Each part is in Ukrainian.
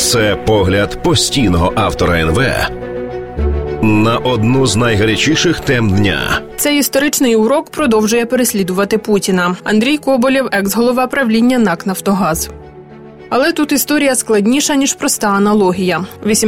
Це погляд постійного автора НВ на одну з найгарячіших тем дня. Цей історичний урок продовжує переслідувати Путіна. Андрій Коболєв, екс-голова правління НАК «Нафтогаз». Але тут історія складніша, ніж проста аналогія.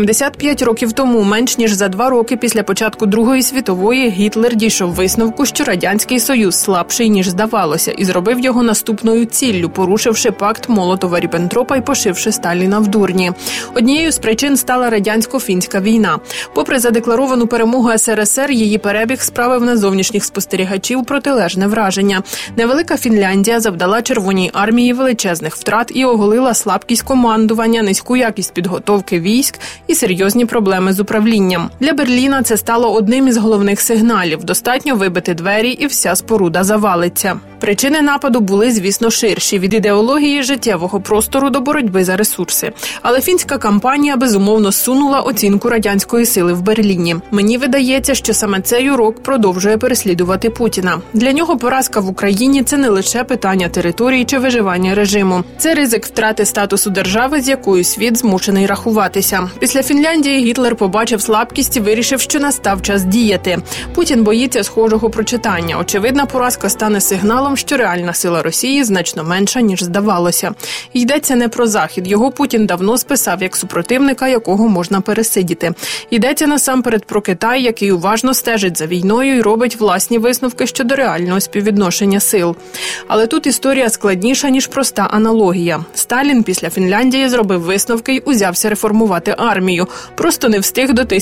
85 років тому, менш ніж за 2 роки після початку Другої світової, Гітлер дійшов висновку, що Радянський Союз слабший, ніж здавалося, і зробив його наступною ціллю, порушивши пакт Молотова-Ріббентропа і пошивши Сталіна в дурні. Однією з причин стала радянсько-фінська війна. Попри задекларовану перемогу СРСР, її перебіг справив на зовнішніх спостерігачів протилежне враження. Невелика Фінляндія завдала Червоній армії величезних втрат і оголила слабкість командування, низьку якість підготовки військ і серйозні проблеми з управлінням. Для Берліна це стало одним із головних сигналів. Достатньо вибити двері і вся споруда завалиться. Причини нападу були, звісно, ширші – від ідеології життєвого простору до боротьби за ресурси. Але фінська кампанія, безумовно, сунула оцінку радянської сили в Берліні. Мені видається, що саме цей урок продовжує переслідувати Путіна. Для нього поразка в Україні – це не лише питання території чи виживання режиму. Це ризик втрати статусу держави, з якою світ змушений рахуватися. Після Фінляндії Гітлер побачив слабкість і вирішив, що настав час діяти. Путін боїться схожого прочитання. Очевидна поразка стане сигналом, що реальна сила Росії значно менша, ніж здавалося. Йдеться не про Захід. Його Путін давно списав як супротивника, якого можна пересидіти. Йдеться насамперед про Китай, який уважно стежить за війною і робить власні висновки щодо реального співвідношення сил. Але тут історія складніша, ніж проста аналогія. Сталін після Фінляндії зробив висновки й узявся реформувати армію. Просто не встиг до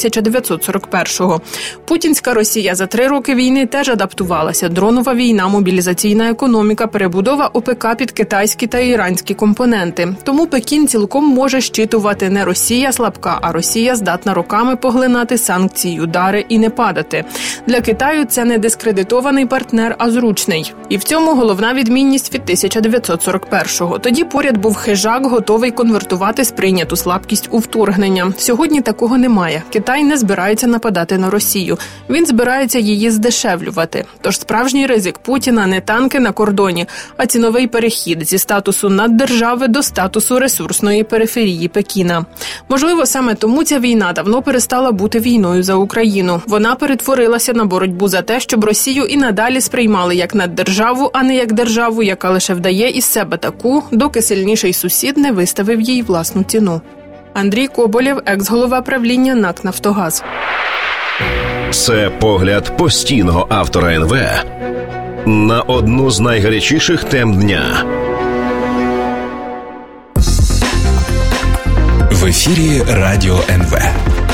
1941-го. Путінська Росія за 3 роки війни теж адаптувалася. Дронова війна, мобілізаційна економіка, перебудова ОПК під китайські та іранські компоненти. Тому Пекін цілком може щитувати не Росія слабка, а Росія здатна роками поглинати санкції, удари і не падати. Для Китаю це не дискредитований партнер, а зручний. І в цьому головна відмінність від 1941-го. Тоді поряд був хижак, готовий конвертувати сприйняту слабкість у вторгнення. Сьогодні такого немає. Китай не збирається нападати на Росію. Він збирається її здешевлювати. Тож справжній ризик Путіна не танки на кордоні, а ціновий перехід зі статусу наддержави до статусу ресурсної периферії Пекіна. Можливо, саме тому ця війна давно перестала бути війною за Україну. Вона перетворилася на боротьбу за те, щоб Росію і надалі сприймали як наддержаву, а не як державу, яка лише вдає із себе таку, доки сильніший сусід не виставив їй власну ціну. Андрій Коболєв, екс-голова правління НАК «Нафтогаз». Це погляд постійного автора НВ на одну з найгарячіших тем дня. В ефірі Радіо НВ.